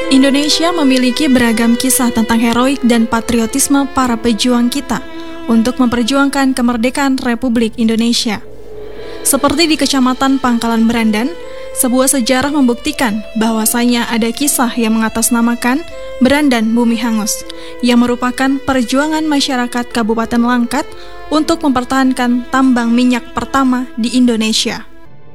Indonesia memiliki beragam kisah tentang heroik dan patriotisme para pejuang kita untuk memperjuangkan kemerdekaan Republik Indonesia. Seperti di Kecamatan Pangkalan Berandan, sebuah sejarah membuktikan bahwasanya ada kisah yang mengatasnamakan Berandan Bumi Hangus, yang merupakan perjuangan masyarakat Kabupaten Langkat untuk mempertahankan tambang minyak pertama di Indonesia.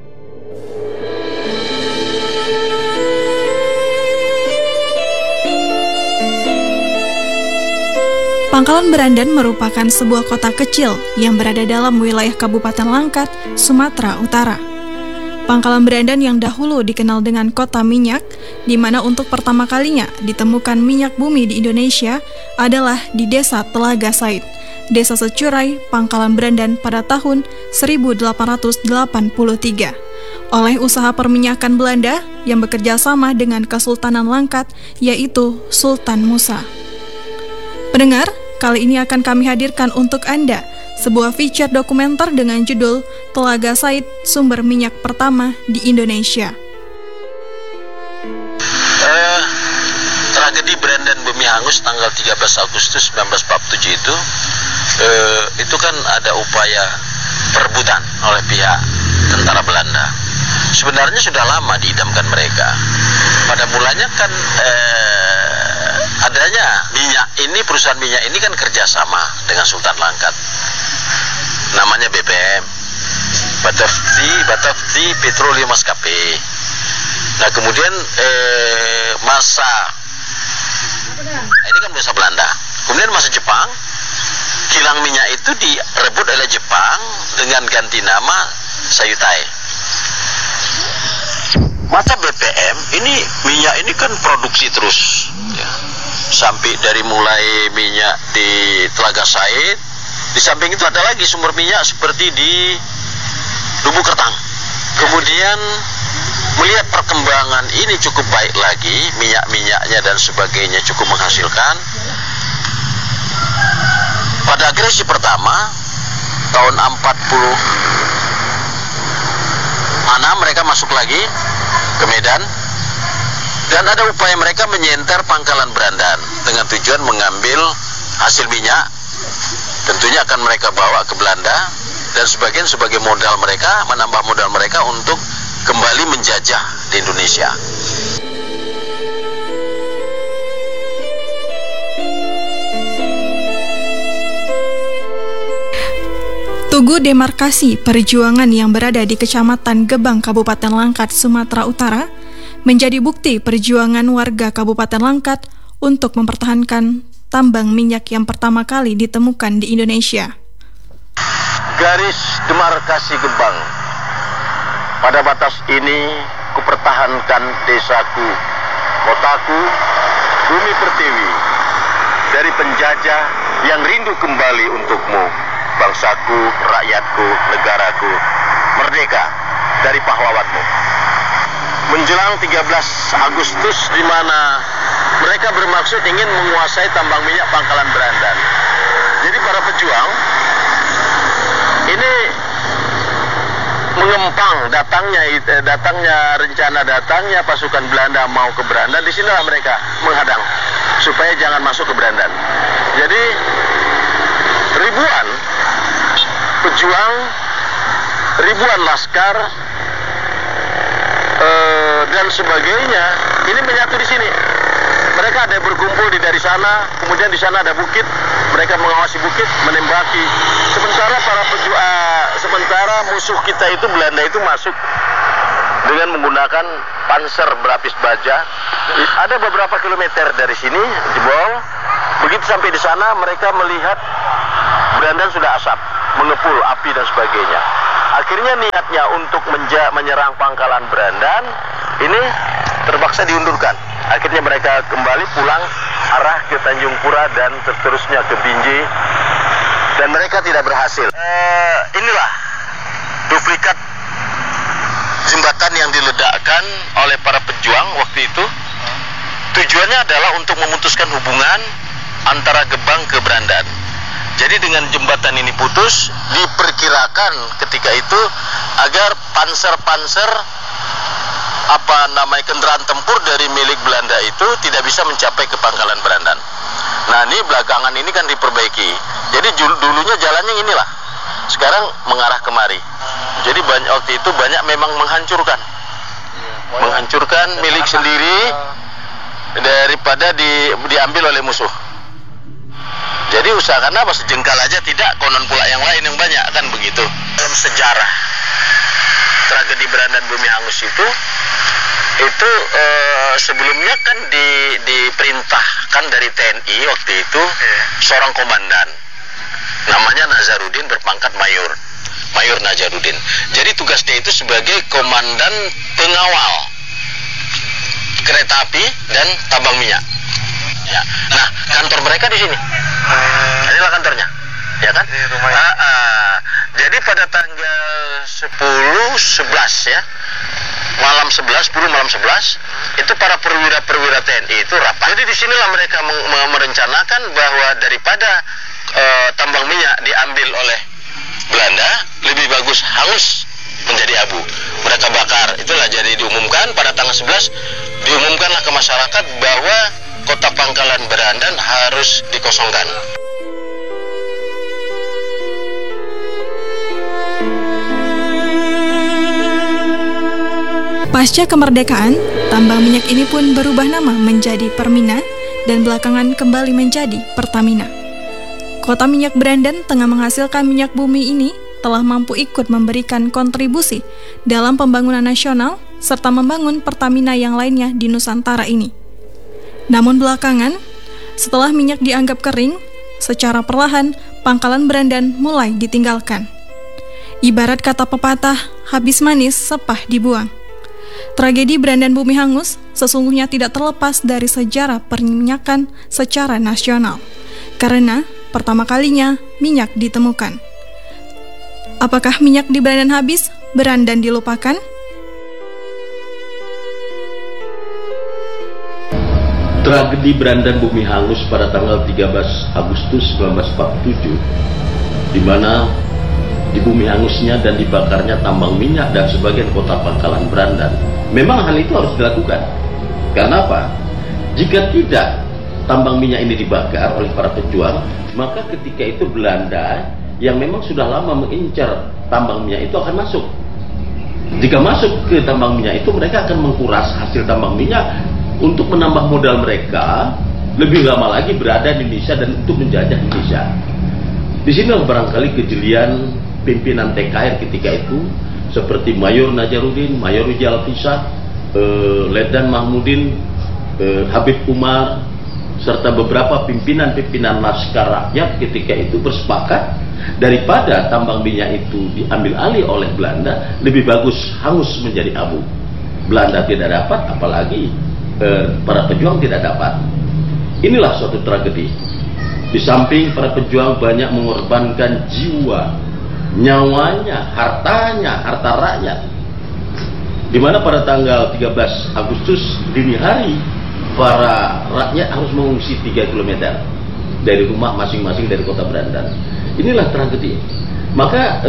Pangkalan Berandan merupakan sebuah kota kecil yang berada dalam wilayah Kabupaten Langkat, Sumatera Utara. Pangkalan Berandan yang dahulu dikenal dengan kota minyak, di mana untuk pertama kalinya ditemukan minyak bumi di Indonesia adalah di Desa Telaga Said, Desa Securai, Pangkalan Berandan pada tahun 1883, oleh usaha perminyakan Belanda yang bekerja sama dengan Kesultanan Langkat, yaitu Sultan Musa. Pendengar, kali ini akan kami hadirkan untuk Anda sebuah feature dokumenter dengan judul Telaga Said, sumber minyak pertama di Indonesia. Tragedi Berandan Bumi Hangus tanggal 13 Agustus 1947 itu kan ada upaya perebutan oleh pihak tentara Belanda. Sebenarnya sudah lama diidamkan mereka. Pada mulanya kan adanya minyak ini, perusahaan minyak ini kan kerjasama dengan Sultan Langkat, namanya BPM, Batavia Petroleum Maskapai. Nah kemudian ini kan masa Belanda, kemudian masa Jepang, kilang minyak itu direbut oleh Jepang dengan ganti nama Sayutai. Mata BPM ini minyak ini kan produksi terus ya. Sampai dari mulai minyak di Telaga Said, di samping itu ada lagi sumber minyak seperti di Lubuk Kertang. Kemudian melihat perkembangan ini cukup baik lagi, minyak-minyaknya dan sebagainya cukup menghasilkan. Pada agresi pertama tahun 46 mereka masuk lagi ke Medan, dan ada upaya mereka menyenter Pangkalan Berandan dengan tujuan mengambil hasil minyak. Tentunya akan mereka bawa ke Belanda dan sebagian sebagai modal mereka, menambah modal mereka untuk kembali menjajah di Indonesia. Tugu demarkasi perjuangan yang berada di Kecamatan Gebang, Kabupaten Langkat, Sumatera Utara, menjadi bukti perjuangan warga Kabupaten Langkat untuk mempertahankan tambang minyak yang pertama kali ditemukan di Indonesia. Garis demarkasi Gebang. Pada batas ini, kupertahankan desaku, kotaku, bumi pertiwi, dari penjajah yang rindu kembali untukmu. Bangsaku, rakyatku, negaraku, merdeka dari pahlawanmu. Menjelang 13 Agustus di mana mereka bermaksud ingin menguasai tambang minyak Pangkalan Berandan. Jadi para pejuang ini mengempang datangnya pasukan Belanda mau ke Berandan. Di sinilah mereka menghadang supaya jangan masuk ke Berandan. Jadi ribuan pejuang, ribuan laskar dan sebagainya ini menyatu di sini. Mereka ada berkumpul dari sana, kemudian di sana ada bukit, mereka mengawasi bukit, menembaki. Sementara musuh kita itu Belanda itu masuk dengan menggunakan panser berlapis baja. Ada beberapa kilometer dari sini jebol. Begitu sampai di sana mereka melihat Berandan sudah asap, mengepul api dan sebagainya. Akhirnya niatnya untuk menyerang Pangkalan Berandan ini terpaksa diundurkan. Akhirnya mereka kembali pulang arah ke Tanjung Pura dan seterusnya ke Binjai, dan mereka tidak berhasil. Inilah duplikat jembatan yang diledakkan oleh para pejuang waktu itu. Tujuannya adalah untuk memutuskan hubungan antara Gebang ke Berandan. Jadi dengan jembatan ini putus, diperkirakan ketika itu agar panser-panser kendaraan tempur dari milik Belanda itu tidak bisa mencapai ke Pangkalan Berandan. Nah, ini belakangan ini kan diperbaiki. Jadi dulunya jalannya inilah. Sekarang mengarah kemari. Jadi waktu itu banyak memang menghancurkan milik sendiri daripada diambil oleh musuh. Jadi usahakan apa, sejengkal aja tidak, konon pula yang lain yang banyak, kan begitu. Dalam sejarah tragedi Berandan Bumi Hangus itu sebelumnya kan diperintahkan dari TNI waktu itu seorang komandan namanya Nazarudin, berpangkat mayor Nazarudin. Jadi tugas dia itu sebagai komandan pengawal kereta api dan tambang minyak. Ya. Nah, kantor mereka di sini. Inilah kantornya, ya kan? Jadi pada tanggal 10 ya, malam 11 itu para perwira TNI itu rapat. Jadi disinilah mereka merencanakan bahwa daripada tambang minyak diambil oleh Belanda, lebih bagus hangus menjadi abu. Mereka bakar. Itulah jadi diumumkan pada tanggal 11, diumumkanlah ke masyarakat bahwa kota Pangkalan Berandan harus dikosongkan. Pasca kemerdekaan, tambang minyak ini pun berubah nama menjadi Permina dan belakangan kembali menjadi Pertamina. Kota minyak Berandan tengah menghasilkan minyak bumi ini telah mampu ikut memberikan kontribusi dalam pembangunan nasional serta membangun Pertamina yang lainnya di Nusantara ini. Namun belakangan, setelah minyak dianggap kering, secara perlahan Pangkalan Berandan mulai ditinggalkan. Ibarat kata pepatah, habis manis sepah dibuang. Tragedi Berandan Bumi Hangus sesungguhnya tidak terlepas dari sejarah perminyakan secara nasional, karena pertama kalinya minyak ditemukan. Apakah minyak di Berandan habis, Berandan dilupakan? Tragedi Berandan Bumi Hangus pada tanggal 13 Agustus 1947, di mana di bumi hangusnya dan dibakarnya tambang minyak dan sebagian kota Pangkalan Berandan. Memang hal itu harus dilakukan. Karena apa? Jika tidak tambang minyak ini dibakar oleh para pejuang, maka ketika itu Belanda yang memang sudah lama mengincar tambang minyak itu akan masuk. Jika masuk ke tambang minyak itu, mereka akan mengkuras hasil tambang minyak untuk menambah modal mereka lebih lama lagi berada di Indonesia dan untuk menjajah Indonesia. Di sini barangkali kejelian pimpinan TKR ketika itu seperti Mayor Nazarudin, Mayor Rijal Fisa, Letnan Mahmudin, Habib Umar, serta beberapa pimpinan-pimpinan laskar rakyat ketika itu bersepakat daripada tambang minyak itu diambil alih oleh Belanda, lebih bagus hangus menjadi abu. Belanda tidak dapat, apalagi para pejuang tidak dapat. Inilah suatu tragedi. Di samping para pejuang banyak mengorbankan jiwa, nyawanya, hartanya, harta rakyat. Di mana pada tanggal 13 Agustus dini hari, para rakyat harus mengungsi 3 km dari rumah masing-masing dari kota Berandan. Inilah tragedi. Maka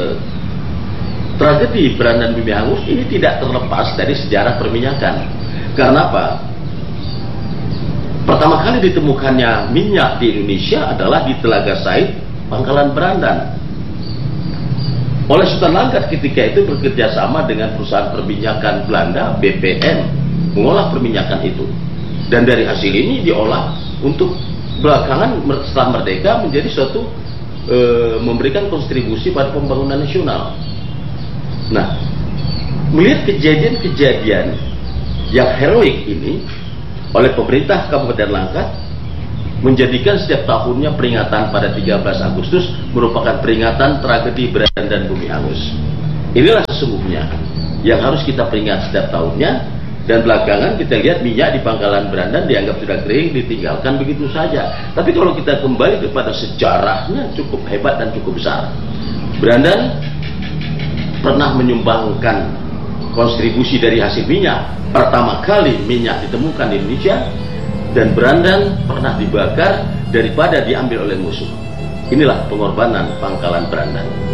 tragedi Berandan Bumi Hangus ini tidak terlepas dari sejarah perminyakan. Karena apa? Pertama kali ditemukannya minyak di Indonesia adalah di Telaga Said, Pangkalan Berandan. Oleh Sultan Langkat ketika itu bekerja sama dengan perusahaan perminyakan Belanda, BPN, mengolah perminyakan itu. Dan dari hasil ini diolah untuk belakangan setelah merdeka menjadi suatu memberikan kontribusi pada pembangunan nasional. Nah, melihat kejadian-kejadian yang heroik ini oleh pemerintah Kabupaten Langkat menjadikan setiap tahunnya peringatan pada 13 Agustus merupakan peringatan tragedi Berandan Bumi Hangus. Inilah sesungguhnya yang harus kita peringat setiap tahunnya. Dan belakangan kita lihat minyak di Pangkalan Berandan dianggap sudah kering, ditinggalkan begitu saja. Tapi kalau kita kembali kepada sejarahnya cukup hebat dan cukup besar. Berandan pernah menyumbangkan kontribusi dari hasil minyak. Pertama kali minyak ditemukan di Indonesia, dan Berandan pernah dibakar daripada diambil oleh musuh. Inilah pengorbanan Pangkalan Berandan.